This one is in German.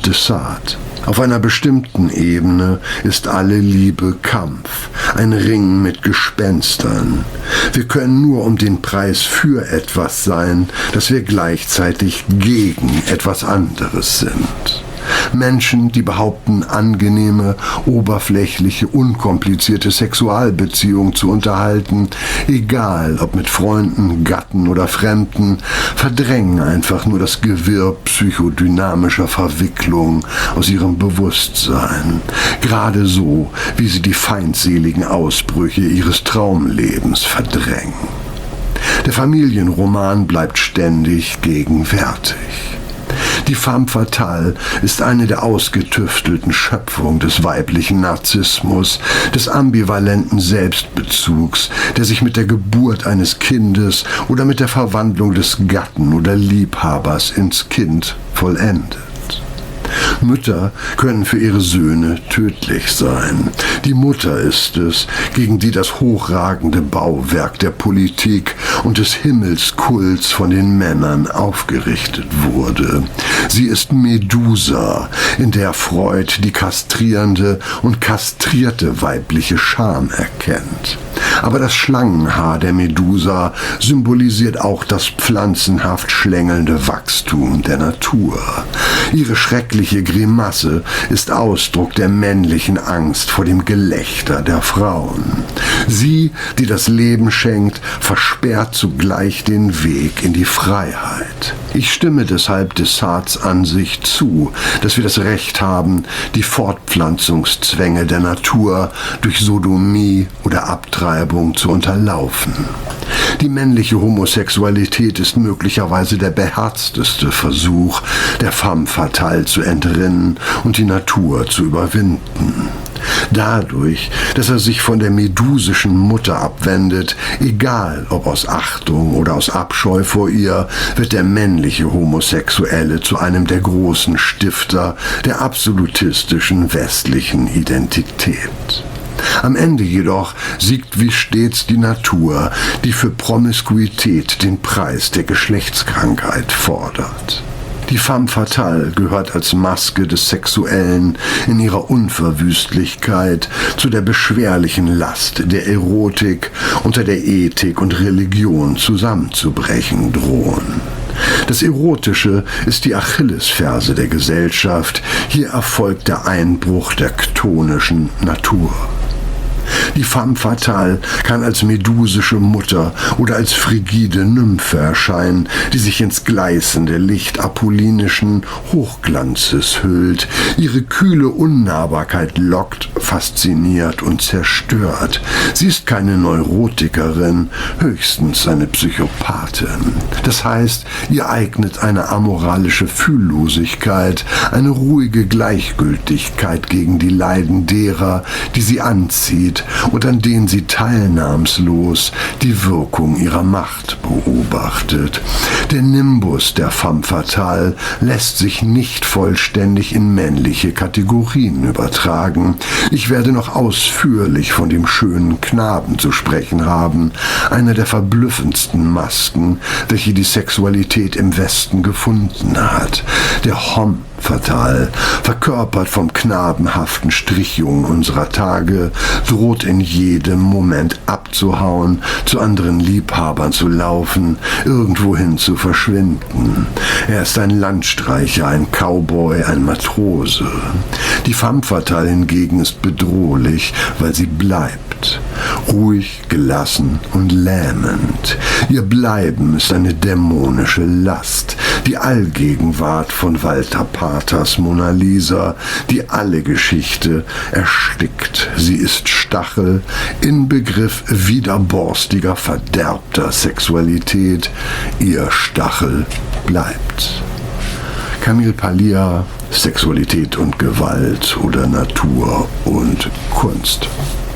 de Sade. Auf einer bestimmten Ebene ist alle Liebe Kampf, ein Ring mit Gespenstern. Wir können nur um den Preis für etwas sein, dass wir gleichzeitig gegen etwas anderes sind. Menschen, die behaupten, angenehme, oberflächliche, unkomplizierte Sexualbeziehungen zu unterhalten, egal ob mit Freunden, Gatten oder Fremden, verdrängen einfach nur das Gewirr psychodynamischer Verwicklung aus ihrem Bewusstsein. Gerade so, wie sie die feindseligen Ausbrüche ihres Traumlebens verdrängen. Der Familienroman bleibt ständig gegenwärtig. Die Femme fatale ist eine der ausgetüftelten Schöpfungen des weiblichen Narzissmus, des ambivalenten Selbstbezugs, der sich mit der Geburt eines Kindes oder mit der Verwandlung des Gatten oder Liebhabers ins Kind vollendet. Mütter können für ihre Söhne tödlich sein. Die Mutter ist es, gegen die das hochragende Bauwerk der Politik und des Himmelskults von den Männern aufgerichtet wurde. Sie ist Medusa, in der Freud die kastrierende und kastrierte weibliche Scham erkennt. Aber das Schlangenhaar der Medusa symbolisiert auch das pflanzenhaft schlängelnde Wachstum der Natur. Ihre schreckliche Grimasse ist Ausdruck der männlichen Angst vor dem Gelächter der Frauen. Sie, die das Leben schenkt, versperrt zugleich den Weg in die Freiheit. Ich stimme deshalb de Sades Ansicht zu, dass wir das Recht haben, die Fortpflanzungszwänge der Natur durch Sodomie oder Abtreibung zu unterlaufen. Die männliche Homosexualität ist möglicherweise der beherzteste Versuch, der Femme fatale zu entrinnen und die Natur zu überwinden. Dadurch, dass er sich von der medusischen Mutter abwendet, egal ob aus Achtung oder aus Abscheu vor ihr, wird der männliche Homosexuelle zu einem der großen Stifter der absolutistischen westlichen Identität. Am Ende jedoch siegt wie stets die Natur, die für Promiskuität den Preis der Geschlechtskrankheit fordert. Die Femme fatale gehört als Maske des Sexuellen in ihrer Unverwüstlichkeit zu der beschwerlichen Last der Erotik, unter der Ethik und Religion zusammenzubrechen drohen. Das Erotische ist die Achillesferse der Gesellschaft. Hier erfolgt der Einbruch der chtonischen Natur. Die Femme fatale kann als medusische Mutter oder als frigide Nymphe erscheinen, die sich ins gleißende Licht apollinischen Hochglanzes hüllt. Ihre kühle Unnahbarkeit lockt, fasziniert und zerstört. Sie ist keine Neurotikerin, höchstens eine Psychopathin. Das heißt, ihr eignet eine amoralische Fühllosigkeit, eine ruhige Gleichgültigkeit gegen die Leiden derer, die sie anzieht, und an denen sie teilnahmslos die Wirkung ihrer Macht beobachtet. Der Nimbus der Femme fatale lässt sich nicht vollständig in männliche Kategorien übertragen. Ich werde noch ausführlich von dem schönen Knaben zu sprechen haben, einer der verblüffendsten Masken, welche die Sexualität im Westen gefunden hat. Der Homme fatale, verkörpert vom knabenhaften Strichjungen unserer Tage, droht in jedem Moment abzuhauen, zu anderen Liebhabern zu laufen, irgendwohin zu verschwinden. Er ist ein Landstreicher, ein Cowboy, ein Matrose. Die Femme fatale hingegen ist bedrohlich, weil sie bleibt. Ruhig, gelassen und lähmend. Ihr Bleiben ist eine dämonische Last, die Allgegenwart von Walter Paters Mona Lisa, die alle Geschichte erstickt. Sie ist Stachel, Inbegriff widerborstiger, verderbter Sexualität. Ihr Stachel bleibt. Camille Paglia, Sexualität und Gewalt oder Natur und Kunst.